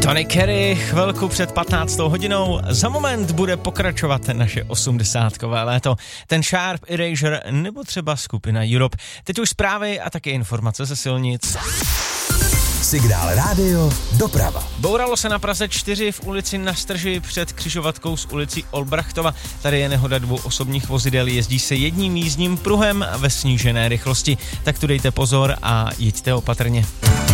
Tony Carey, chvilku před 15. hodinou. Za moment bude pokračovat naše 80kové léto. Ten Sharp, Erasure nebo třeba skupina Europe. Teď už zprávy a taky informace ze silnic. Signál rádio doprava. Bouralo se na Praze 4 v ulici Na Strži před křižovatkou s ulicí Olbrachtova. Tady je nehoda 2 osobních vozidel, jezdí se jedním jízdním pruhem ve snížené rychlosti. Tak tu dejte pozor a jeďte opatrně.